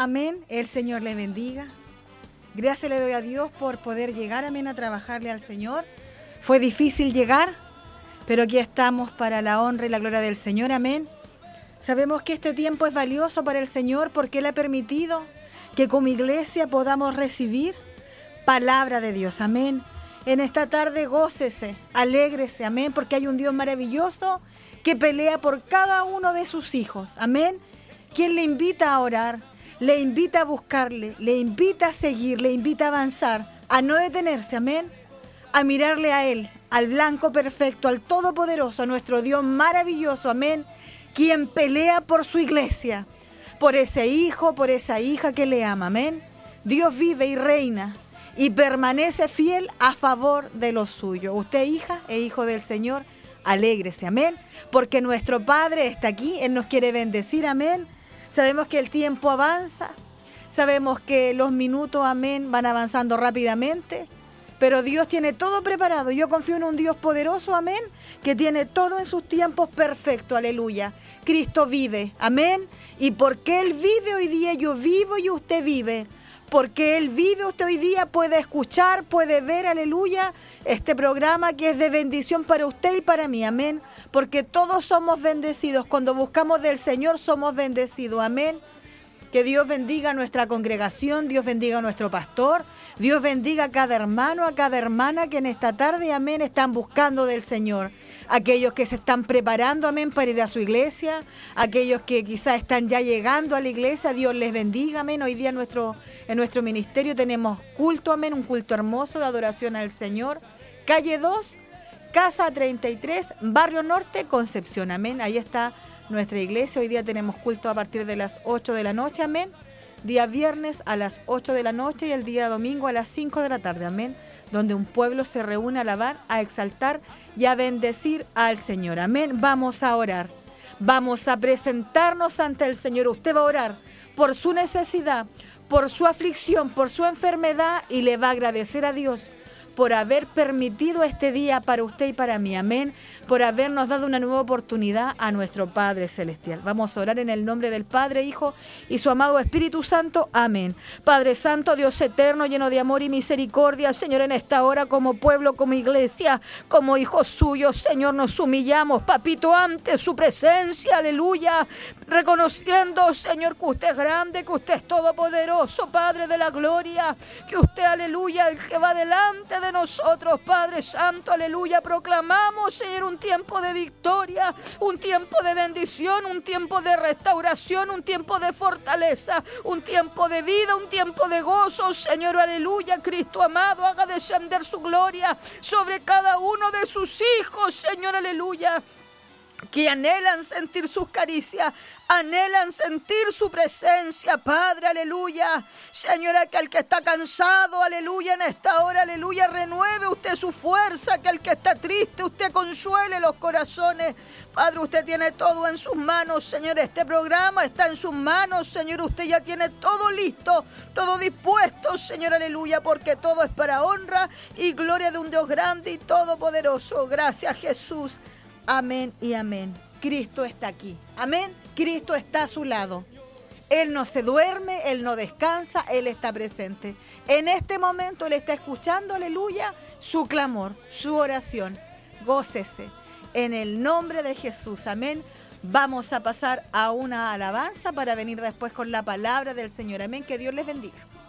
amén. El Señor le bendiga. Gracias le doy a Dios por poder llegar, amén, a trabajarle al Señor. Fue difícil llegar, pero aquí estamos para la honra y la gloria del Señor, amén. Sabemos que este tiempo es valioso para el Señor porque Él ha permitido que como iglesia podamos recibir palabra de Dios, amén. En esta tarde gócese, alégrese, amén, porque hay un Dios maravilloso que pelea por cada uno de sus hijos, amén. Quien le invita a orar, le invita a buscarle, le invita a seguir, le invita a avanzar, a no detenerse, amén, a mirarle a Él, al blanco perfecto, al todopoderoso, a nuestro Dios maravilloso, amén, quien pelea por su iglesia, por ese hijo, por esa hija que le ama, amén. Dios vive y reina y permanece fiel a favor de los suyos. Usted, hija e hijo del Señor, alégrese, amén, porque nuestro Padre está aquí, Él nos quiere bendecir, amén. Sabemos que el tiempo avanza, sabemos que los minutos, amén, van avanzando rápidamente, pero Dios tiene todo preparado. Yo confío en un Dios poderoso, amén, que tiene todo en sus tiempos perfectos, aleluya. Cristo vive, amén, y porque Él vive hoy día, yo vivo y usted vive. Porque Él vive, usted hoy día puede escuchar, puede ver, aleluya, este programa que es de bendición para usted y para mí, amén. Porque todos somos bendecidos, cuando buscamos del Señor somos bendecidos, amén. Que Dios bendiga a nuestra congregación, Dios bendiga a nuestro pastor, Dios bendiga a cada hermano, a cada hermana que en esta tarde, amén, están buscando del Señor. Aquellos que se están preparando, amén, para ir a su iglesia, aquellos que quizás están ya llegando a la iglesia, Dios les bendiga, amén. Hoy día en nuestro ministerio tenemos culto, amén, un culto hermoso de adoración al Señor. Calle 2, Casa 33, Barrio Norte, Concepción, amén. Ahí está nuestra iglesia. Hoy día tenemos culto a partir de las 8 de la noche, amén. Día viernes a las 8 de la noche y el día domingo a las 5 de la tarde, amén. Donde un pueblo se reúne a alabar, a exaltar y a bendecir al Señor, amén. Vamos a orar, vamos a presentarnos ante el Señor. Usted va a orar por su necesidad, por su aflicción, por su enfermedad y le va a agradecer a Dios por haber permitido este día para usted y para mí, amén, por habernos dado una nueva oportunidad a nuestro Padre Celestial. Vamos a orar en el nombre del Padre, Hijo y su amado Espíritu Santo, amén. Padre Santo, Dios eterno, lleno de amor y misericordia, Señor, en esta hora como pueblo, como iglesia, como hijos suyos, Señor, nos humillamos, papito, ante su presencia, aleluya, reconociendo, Señor, que usted es grande, que usted es todopoderoso, Padre de la gloria, que usted, aleluya, el que va delante de nosotros, Padre Santo, aleluya. Proclamamos, Señor, un tiempo de victoria, un tiempo de bendición, un tiempo de restauración, un tiempo de fortaleza, un tiempo de vida, un tiempo de gozo, Señor, aleluya. Cristo amado, haga descender su gloria sobre cada uno de sus hijos, Señor, aleluya, que anhelan sentir sus caricias, anhelan sentir su presencia, Padre, aleluya. Señor, que el que está cansado, aleluya, en esta hora, aleluya, renueve usted su fuerza, que el que está triste, usted consuele los corazones. Padre, usted tiene todo en sus manos, Señor, este programa está en sus manos, Señor, usted ya tiene todo listo, todo dispuesto, Señor, aleluya, porque todo es para honra y gloria de un Dios grande y todopoderoso. Gracias, Jesús. Amén y amén. Cristo está aquí. Amén. Cristo está a su lado. Él no se duerme, Él no descansa, Él está presente. En este momento Él está escuchando, aleluya, su clamor, su oración. Gócese en el nombre de Jesús. Amén. Vamos a pasar a una alabanza para venir después con la palabra del Señor. Amén. Que Dios les bendiga.